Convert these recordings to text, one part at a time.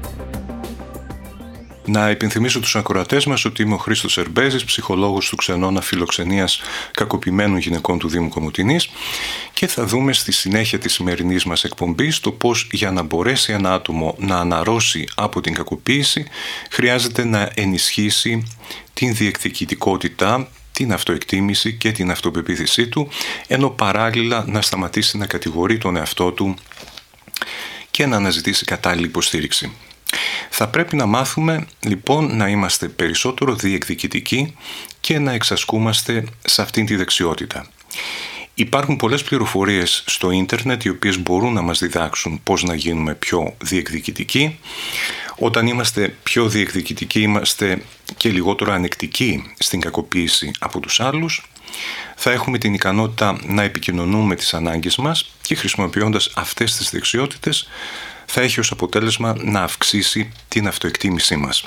Να υπενθυμίσω τους ακροατές μας ότι είμαι ο Χρήστος Ερμπέζης, ψυχολόγος του Ξενώνα Φιλοξενίας Κακοποιημένων Γυναικών του Δήμου Κομοτηνής, και θα δούμε στη συνέχεια της σημερινής μας εκπομπής το πώς για να μπορέσει ένα άτομο να αναρρώσει από την κακοποίηση χρειάζεται να ενισχύσει την διεκδικητικότητα, την αυτοεκτίμηση και την αυτοπεποίθησή του, ενώ παράλληλα να σταματήσει να κατηγορεί τον εαυτό του και να αναζητήσει κατάλληλη υποστήριξη. Θα πρέπει να μάθουμε λοιπόν να είμαστε περισσότερο διεκδικητικοί και να εξασκούμαστε σε αυτήν τη δεξιότητα. Υπάρχουν πολλές πληροφορίες στο ίντερνετ οι οποίες μπορούν να μας διδάξουν πώς να γίνουμε πιο διεκδικητικοί. Όταν είμαστε πιο διεκδικητικοί είμαστε και λιγότερο ανεκτικοί στην κακοποίηση από τους άλλους. Θα έχουμε την ικανότητα να επικοινωνούμε τις ανάγκες μας και χρησιμοποιώντας αυτές τις δεξιότητες θα έχει ως αποτέλεσμα να αυξήσει την αυτοεκτίμησή μας.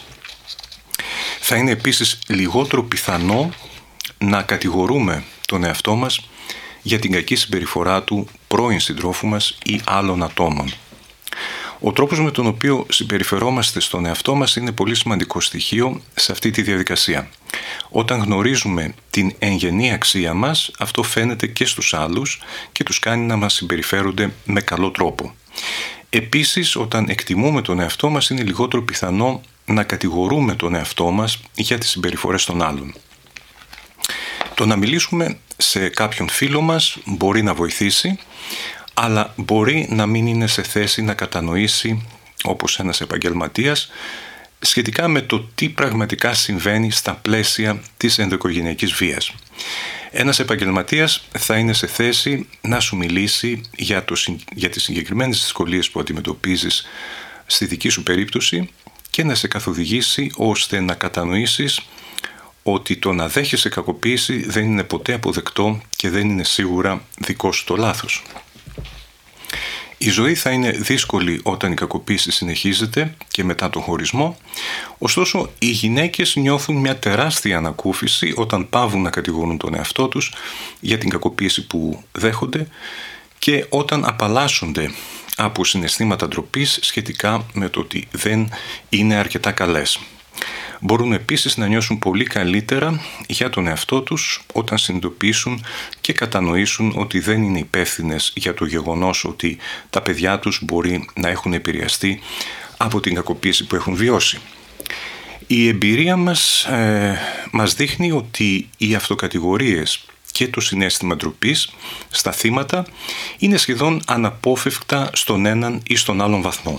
Θα είναι επίσης λιγότερο πιθανό να κατηγορούμε τον εαυτό μας για την κακή συμπεριφορά του πρώην συντρόφου μας ή άλλων ατόμων. Ο τρόπος με τον οποίο συμπεριφερόμαστε στον εαυτό μας είναι πολύ σημαντικό στοιχείο σε αυτή τη διαδικασία. Όταν γνωρίζουμε την εγγενή αξία μας, αυτό φαίνεται και στους άλλους και τους κάνει να μας συμπεριφέρονται με καλό τρόπο. Επίσης, όταν εκτιμούμε τον εαυτό μας, είναι λιγότερο πιθανό να κατηγορούμε τον εαυτό μας για τις συμπεριφορές των άλλων. Το να μιλήσουμε σε κάποιον φίλο μας μπορεί να βοηθήσει, αλλά μπορεί να μην είναι σε θέση να κατανοήσει, όπως ένας επαγγελματίας, σχετικά με το τι πραγματικά συμβαίνει στα πλαίσια της ενδοοικογενειακής βίας. Ένας επαγγελματίας θα είναι σε θέση να σου μιλήσει για τις συγκεκριμένες δυσκολίες που αντιμετωπίζεις στη δική σου περίπτωση και να σε καθοδηγήσει ώστε να κατανοήσεις ότι το να δέχεσαι κακοποίηση δεν είναι ποτέ αποδεκτό και δεν είναι σίγουρα δικό σου το λάθος. Η ζωή θα είναι δύσκολη όταν η κακοποίηση συνεχίζεται και μετά τον χωρισμό, ωστόσο οι γυναίκες νιώθουν μια τεράστια ανακούφιση όταν παύουν να κατηγορούν τον εαυτό τους για την κακοποίηση που δέχονται και όταν απαλλάσσονται από συναισθήματα ντροπής σχετικά με το ότι δεν είναι αρκετά καλές. Μπορούν επίσης να νιώσουν πολύ καλύτερα για τον εαυτό τους όταν συνειδητοποιήσουν και κατανοήσουν ότι δεν είναι υπεύθυνες για το γεγονός ότι τα παιδιά τους μπορεί να έχουν επηρεαστεί από την κακοποίηση που έχουν βιώσει. Η εμπειρία μας δείχνει ότι οι αυτοκατηγορίες και το συναίσθημα ντροπής στα θύματα είναι σχεδόν αναπόφευκτα στον έναν ή στον άλλον βαθμό.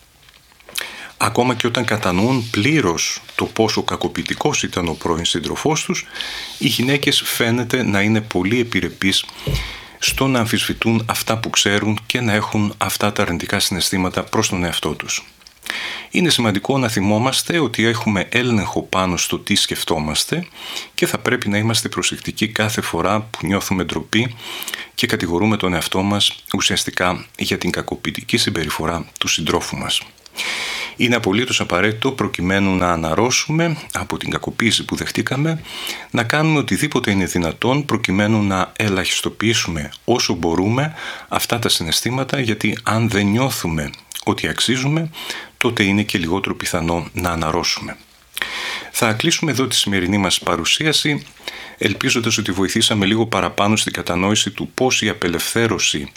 Ακόμα και όταν κατανοούν πλήρως το πόσο κακοποιητικός ήταν ο πρώην σύντροφός τους, οι γυναίκες φαίνεται να είναι πολύ επιρρεπείς στο να αμφισβητούν αυτά που ξέρουν και να έχουν αυτά τα αρνητικά συναισθήματα προς τον εαυτό τους. Είναι σημαντικό να θυμόμαστε ότι έχουμε έλεγχο πάνω στο τι σκεφτόμαστε και θα πρέπει να είμαστε προσεκτικοί κάθε φορά που νιώθουμε ντροπή και κατηγορούμε τον εαυτό μας ουσιαστικά για την κακοποιητική συμπεριφορά του συντρόφου μας. Είναι απολύτως απαραίτητο προκειμένου να αναρρώσουμε από την κακοποίηση που δεχτήκαμε, να κάνουμε οτιδήποτε είναι δυνατόν προκειμένου να ελαχιστοποιήσουμε όσο μπορούμε αυτά τα συναισθήματα, γιατί αν δεν νιώθουμε ότι αξίζουμε, τότε είναι και λιγότερο πιθανό να αναρρώσουμε. Θα κλείσουμε εδώ τη σημερινή μας παρουσίαση, ελπίζοντας ότι βοηθήσαμε λίγο παραπάνω στην κατανόηση του πώς η απελευθέρωση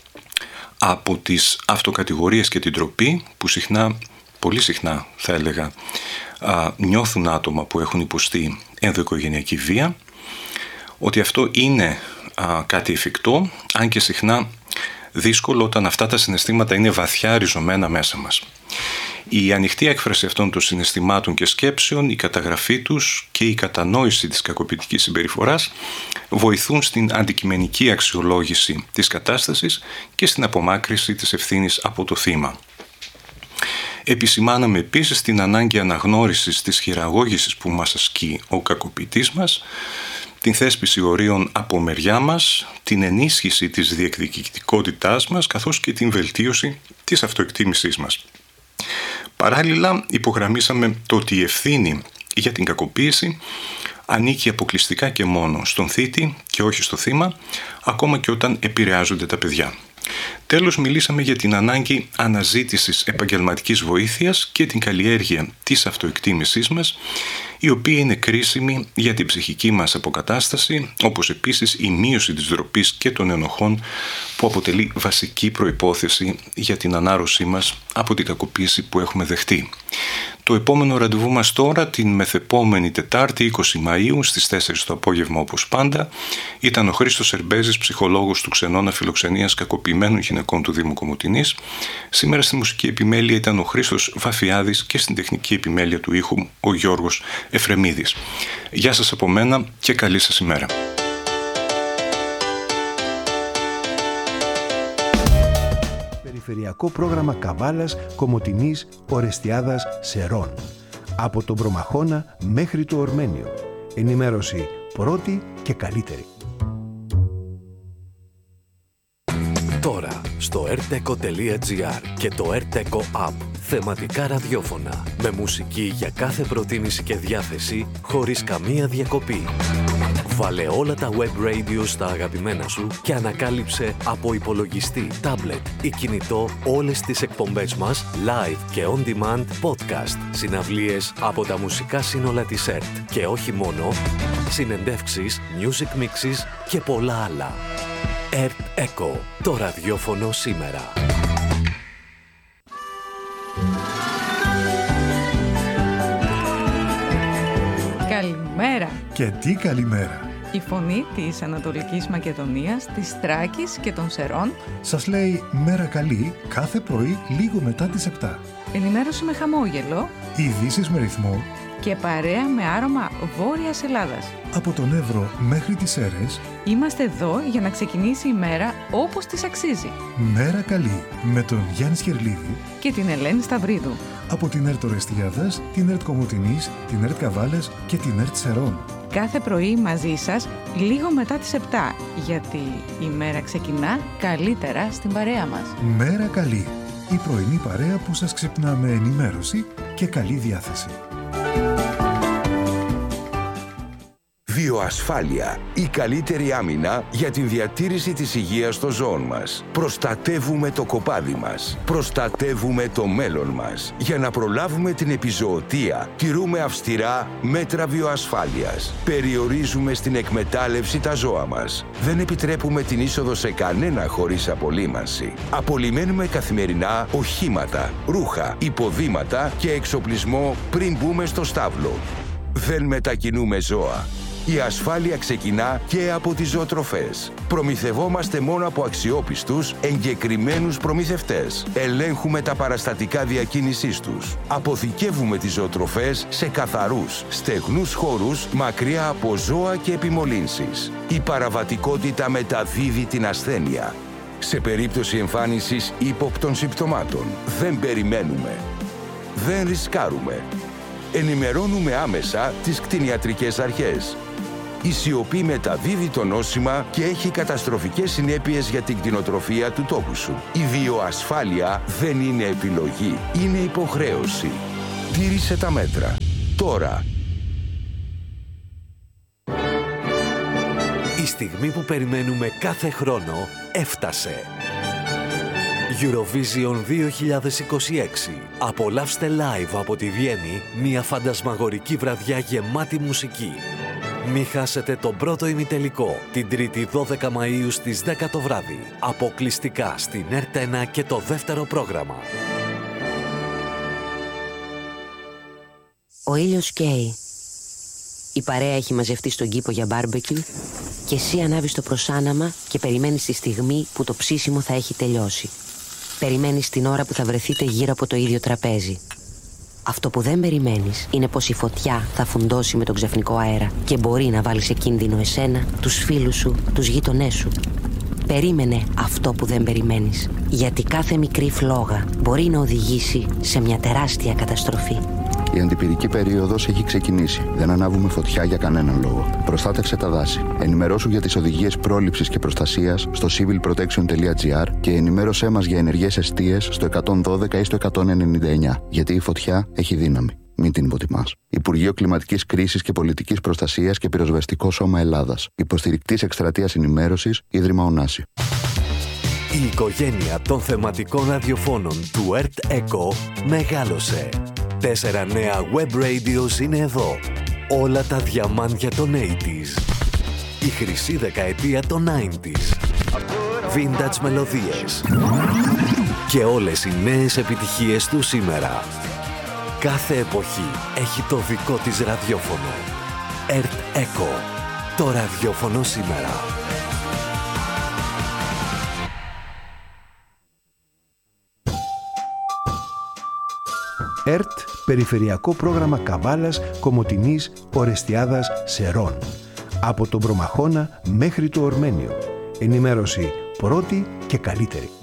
από τις αυτοκατηγορίες και την ντροπή που πολύ συχνά θα έλεγα νιώθουν άτομα που έχουν υποστεί ενδοοικογενειακή βία, ότι αυτό είναι κάτι εφικτό, αν και συχνά δύσκολο όταν αυτά τα συναισθήματα είναι βαθιά ριζωμένα μέσα μας. Η ανοιχτή έκφραση αυτών των συναισθημάτων και σκέψεων, η καταγραφή τους και η κατανόηση της κακοποιητικής συμπεριφοράς βοηθούν στην αντικειμενική αξιολόγηση της κατάστασης και στην απομάκρυνση της ευθύνης από το θύμα. Επισημάναμε επίσης την ανάγκη αναγνώρισης της χειραγώγησης που μας ασκεί ο κακοποιητής μας, την θέσπιση ορίων από μεριά μας, την ενίσχυση της διεκδικητικότητάς μας, καθώς και την βελτίωση της αυτοεκτίμησής μας. Παράλληλα, υπογραμμίσαμε το ότι η ευθύνη για την κακοποίηση ανήκει αποκλειστικά και μόνο στον θήτη και όχι στο θύμα, ακόμα και όταν επηρεάζονται τα παιδιά. Τέλος, μιλήσαμε για την ανάγκη αναζήτησης επαγγελματικής βοήθειας και την καλλιέργεια της αυτοεκτίμησής μας, η οποία είναι κρίσιμη για την ψυχική μας αποκατάσταση, όπως επίσης η μείωση της ντροπής και των ενοχών, που αποτελεί βασική προϋπόθεση για την ανάρρωσή μας από την κακοποίηση που έχουμε δεχτεί. Το επόμενο ραντεβού μας τώρα, την μεθεπόμενη Τετάρτη 20 Μαΐου στις 4 το απόγευμα όπως πάντα, ήταν ο Χρήστος Ερμπέζης, ψυχολόγος του Ξενώνα Φιλοξενίας Κακοποιημένων Γυναικών του Δήμου Κομοτηνής. Σήμερα στη μουσική επιμέλεια ήταν ο Χρήστος Βαφιάδης και στην τεχνική επιμέλεια του ήχου ο Γιώργος Εφρεμίδης. Γεια σας από μένα και καλή σας ημέρα. Περιφερειακό πρόγραμμα Καβάλας, Κομοτηνής, Ορεστιάδας, Σερών. Από τον Προμαχώνα μέχρι το Ορμένιο. Ενημέρωση πρώτη και καλύτερη. Τώρα στο rteco.gr και το rteco app. Θεματικά ραδιόφωνα με μουσική για κάθε προτίμηση και διάθεση χωρίς καμία διακοπή. Βάλε όλα τα web radio στα αγαπημένα σου και ανακάλυψε από υπολογιστή, τάμπλετ ή κινητό όλες τις εκπομπές μας live και on demand podcast, συναυλίες από τα μουσικά σύνολα της ΕΡΤ και όχι μόνο, συνεντεύξεις, music mixes και πολλά άλλα. ΕΡΤ ΕΚΟ, το ραδιόφωνο σήμερα. Καλημέρα! Και τι καλημέρα! Η φωνή της Ανατολικής Μακεδονίας, της Θράκης και των Σερών σας λέει μέρα καλή κάθε πρωί λίγο μετά τις 7. Ενημέρωση με χαμόγελο, ειδήσεις με ρυθμό και παρέα με άρωμα Βόρειας Ελλάδας. Από τον Εύρο μέχρι τις Σέρρες είμαστε εδώ για να ξεκινήσει η μέρα όπως της αξίζει. Μέρα καλή με τον Γιάννη Σχερλίδη και την Ελένη Σταυρίδου. Από την ΕΡΤ Ορεστιάδας, την ΕΡΤ Κομοτηνής, την ΕΡΤ Καβάλας και την ΕΡΤ Σερών. Κάθε πρωί μαζί σας λίγο μετά τις 7, γιατί η μέρα ξεκινά καλύτερα στην παρέα μας. Μέρα καλή, η πρωινή παρέα που σας ξυπνά με ενημέρωση και καλή διάθεση. Βιοασφάλεια. Η καλύτερη άμυνα για την διατήρηση της υγείας των ζώων μας. Προστατεύουμε το κοπάδι μας. Προστατεύουμε το μέλλον μας. Για να προλάβουμε την επιζωοτεία, τηρούμε αυστηρά μέτρα βιοασφάλειας. Περιορίζουμε στην εκμετάλλευση τα ζώα μας. Δεν επιτρέπουμε την είσοδο σε κανένα χωρίς απολύμανση. Απολυμένουμε καθημερινά οχήματα, ρούχα, υποδήματα και εξοπλισμό πριν μπούμε στο στάβλο. Δεν μετακινούμε ζώα. Η ασφάλεια ξεκινά και από τις ζωοτροφές. Προμηθευόμαστε μόνο από αξιόπιστους, εγκεκριμένους προμηθευτές. Ελέγχουμε τα παραστατικά διακίνησής τους. Αποθηκεύουμε τις ζωοτροφές σε καθαρούς, στεγνούς χώρους, μακριά από ζώα και επιμολύνσεις. Η παραβατικότητα μεταδίδει την ασθένεια. Σε περίπτωση εμφάνισης ύποπτων συμπτωμάτων, δεν περιμένουμε. Δεν ρισκάρουμε. Ενημερώνουμε άμεσα τις κτηνιατρικές αρχές. Η σιωπή μεταδίδει το νόσημα και έχει καταστροφικές συνέπειες για την κτηνοτροφία του τόπου σου. Η βιοασφάλεια δεν είναι επιλογή, είναι υποχρέωση. Τήρησε τα μέτρα. Τώρα. Η στιγμή που περιμένουμε κάθε χρόνο έφτασε. Eurovision 2026. Απολαύστε live από τη Βιέννη μια φαντασμαγορική βραδιά γεμάτη μουσική. Μη χάσετε τον πρώτο ημιτελικό την Τρίτη 12 Μαΐου στις 10 το βράδυ. Αποκλειστικά στην ΕΡΤ1 και το δεύτερο πρόγραμμα. Ο ήλιος καίει. Η παρέα έχει μαζευτεί στον κήπο για μπάρμπεκιου και εσύ ανάβεις το προσάναμα και περιμένεις τη στιγμή που το ψήσιμο θα έχει τελειώσει. Περιμένεις την ώρα που θα βρεθείτε γύρω από το ίδιο τραπέζι. Αυτό που δεν περιμένεις είναι πως η φωτιά θα φουντώσει με τον ξαφνικό αέρα και μπορεί να βάλει σε κίνδυνο εσένα, τους φίλους σου, τους γείτονές σου. Περίμενε αυτό που δεν περιμένεις, γιατί κάθε μικρή φλόγα μπορεί να οδηγήσει σε μια τεράστια καταστροφή. Η αντιπυρική περίοδος έχει ξεκινήσει. Δεν ανάβουμε φωτιά για κανέναν λόγο. Προστάτεψε τα δάση. Ενημερώσου για τις οδηγίες πρόληψης και προστασίας στο civilprotection.gr και ενημέρωσέ μας για ενεργές εστίες στο 112 ή στο 199. Γιατί η φωτιά έχει δύναμη. Μην την υποτιμάς. Υπουργείο Κλιματικής Κρίσης και Πολιτικής Προστασίας και Πυροσβεστικό Σώμα Ελλάδας. Υποστηρικτής Εκστρατείας Ενημέρωσης, Ίδρυμα Ωνάση. Η οικογένεια των θεματικών ραδιοφώνων του ΕΡΤ ΕΚΟ μεγάλωσε. 4 νέα web radios είναι εδώ. Όλα τα διαμάντια των 80s. Η χρυσή δεκαετία των 90s. Vintage μελωδίες. Και όλες οι νέες επιτυχίες του σήμερα. Κάθε εποχή έχει το δικό της ραδιόφωνο. ΕΡΤ ΕΚΟ. Το ραδιόφωνο σήμερα. ΕΡΤ, περιφερειακό πρόγραμμα Καβάλας, Κομοτηνής, Ορεστιάδας, Σερών. Από τον Προμαχώνα μέχρι το Ορμένιο. Ενημέρωση πρώτη και καλύτερη.